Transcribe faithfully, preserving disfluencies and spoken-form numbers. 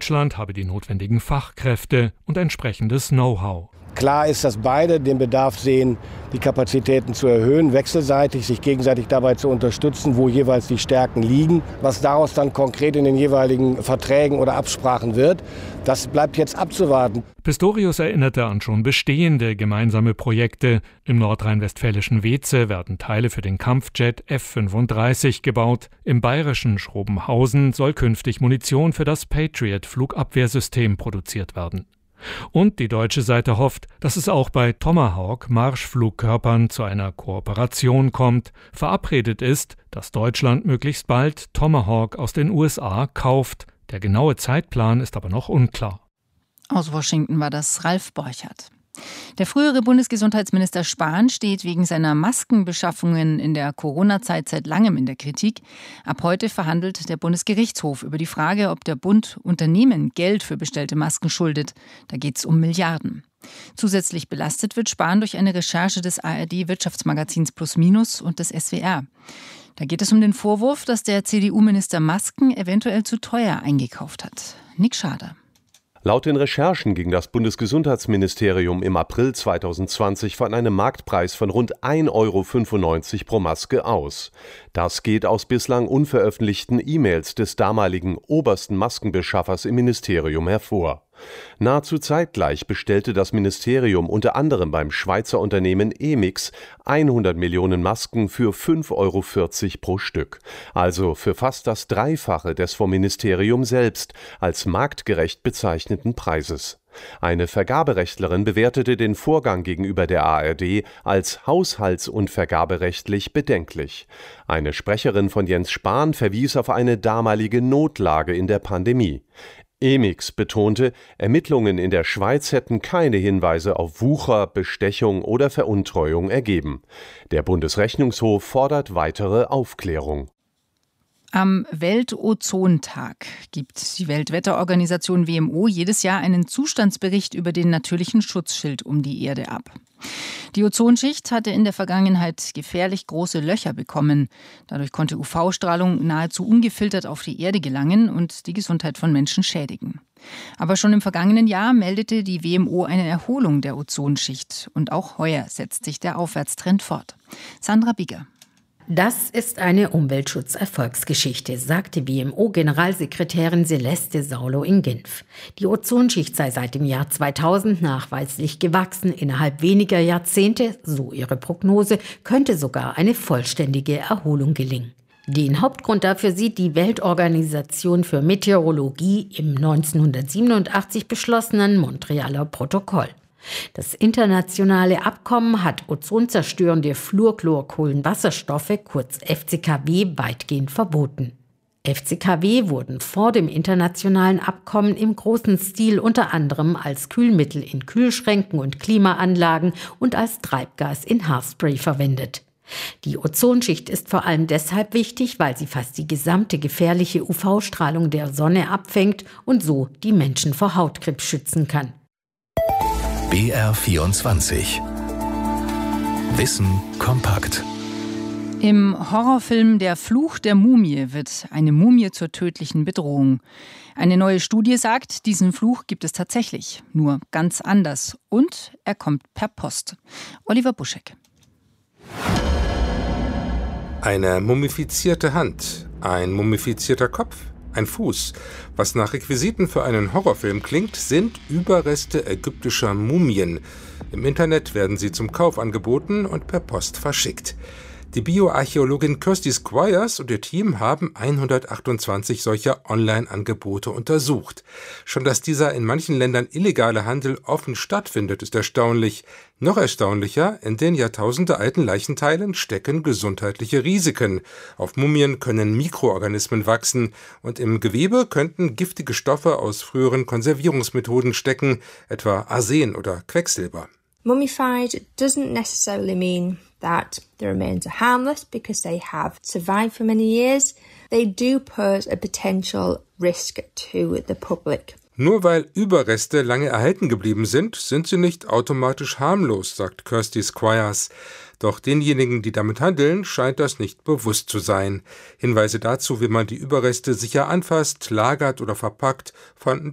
Deutschland habe die notwendigen Fachkräfte und entsprechendes Know-how. Klar ist, dass beide den Bedarf sehen, die Kapazitäten zu erhöhen, wechselseitig, sich gegenseitig dabei zu unterstützen, wo jeweils die Stärken liegen. Was daraus dann konkret in den jeweiligen Verträgen oder Absprachen wird, das bleibt jetzt abzuwarten. Pistorius erinnerte an schon bestehende gemeinsame Projekte. Im nordrhein-westfälischen Weeze werden Teile für den Kampfjet F fünfunddreißig gebaut. Im bayerischen Schrobenhausen soll künftig Munition für das Patriot-Flugabwehrsystem produziert werden. Und die deutsche Seite hofft, dass es auch bei Tomahawk-Marschflugkörpern zu einer Kooperation kommt. Verabredet ist, dass Deutschland möglichst bald Tomahawk aus den U S A kauft. Der genaue Zeitplan ist aber noch unklar. Aus Washington war das Ralf Borchert. Der frühere Bundesgesundheitsminister Spahn steht wegen seiner Maskenbeschaffungen in der Corona-Zeit seit langem in der Kritik. Ab heute verhandelt der Bundesgerichtshof über die Frage, ob der Bund Unternehmen Geld für bestellte Masken schuldet. Da geht es um Milliarden. Zusätzlich belastet wird Spahn durch eine Recherche des A R D-Wirtschaftsmagazins Plus Minus und des S W R. Da geht es um den Vorwurf, dass der C D U-Minister Masken eventuell zu teuer eingekauft hat. Nick Schader. Laut den Recherchen ging das Bundesgesundheitsministerium im April zweitausendzwanzig von einem Marktpreis von rund ein Euro fünfundneunzig pro Maske aus. Das geht aus bislang unveröffentlichten E-Mails des damaligen obersten Maskenbeschaffers im Ministerium hervor. Nahezu zeitgleich bestellte das Ministerium unter anderem beim Schweizer Unternehmen Emix hundert Millionen Masken für fünf Euro vierzig pro Stück, also für fast das Dreifache des vom Ministerium selbst als marktgerecht bezeichneten Preises. Eine Vergaberechtlerin bewertete den Vorgang gegenüber der A R D als haushalts- und vergaberechtlich bedenklich. Eine Sprecherin von Jens Spahn verwies auf eine damalige Notlage in der Pandemie. Emix betonte, Ermittlungen in der Schweiz hätten keine Hinweise auf Wucher, Bestechung oder Veruntreuung ergeben. Der Bundesrechnungshof fordert weitere Aufklärung. Am Weltozontag gibt die Weltwetterorganisation W M O jedes Jahr einen Zustandsbericht über den natürlichen Schutzschild um die Erde ab. Die Ozonschicht hatte in der Vergangenheit gefährlich große Löcher bekommen. Dadurch konnte U V-Strahlung nahezu ungefiltert auf die Erde gelangen und die Gesundheit von Menschen schädigen. Aber schon im vergangenen Jahr meldete die W M O eine Erholung der Ozonschicht. Und auch heuer setzt sich der Aufwärtstrend fort. Sandra Bigger. Das ist eine Umweltschutz-Erfolgsgeschichte, sagte W M O-Generalsekretärin Celeste Saulo in Genf. Die Ozonschicht sei seit dem Jahr zweitausend nachweislich gewachsen. Innerhalb weniger Jahrzehnte, so ihre Prognose, könnte sogar eine vollständige Erholung gelingen. Den Hauptgrund dafür sieht die Weltorganisation für Meteorologie im neunzehnhundertsiebenundachtzig beschlossenen Montrealer Protokoll. Das internationale Abkommen hat ozonzerstörende Fluorchlorkohlenwasserstoffe, kurz F C K W, weitgehend verboten. F C K W wurden vor dem internationalen Abkommen im großen Stil unter anderem als Kühlmittel in Kühlschränken und Klimaanlagen und als Treibgas in Haarspray verwendet. Die Ozonschicht ist vor allem deshalb wichtig, weil sie fast die gesamte gefährliche U V-Strahlung der Sonne abfängt und so die Menschen vor Hautkrebs schützen kann. B R vierundzwanzig. Wissen kompakt. Im Horrorfilm Der Fluch der Mumie wird eine Mumie zur tödlichen Bedrohung. Eine neue Studie sagt, diesen Fluch gibt es tatsächlich, nur ganz anders. Und er kommt per Post. Oliver Buschek. Eine mumifizierte Hand, ein mumifizierter Kopf, ein Fuß. Was nach Requisiten für einen Horrorfilm klingt, sind Überreste ägyptischer Mumien. Im Internet werden sie zum Kauf angeboten und per Post verschickt. Die Bioarchäologin Kirsty Squires und ihr Team haben hundertachtundzwanzig solcher Online-Angebote untersucht. Schon dass dieser in manchen Ländern illegale Handel offen stattfindet, ist erstaunlich. Noch erstaunlicher, in den jahrtausendealten Leichenteilen stecken gesundheitliche Risiken. Auf Mumien können Mikroorganismen wachsen und im Gewebe könnten giftige Stoffe aus früheren Konservierungsmethoden stecken, etwa Arsen oder Quecksilber. Mummified doesn't necessarily mean that the remains are harmless because they have survived for many years. They do pose a potential risk to the public. Nur weil Überreste lange erhalten geblieben sind, sind sie nicht automatisch harmlos, sagt Kirsty Squires. Doch denjenigen, die damit handeln, scheint das nicht bewusst zu sein. Hinweise dazu, wie man die Überreste sicher anfasst, lagert oder verpackt, fanden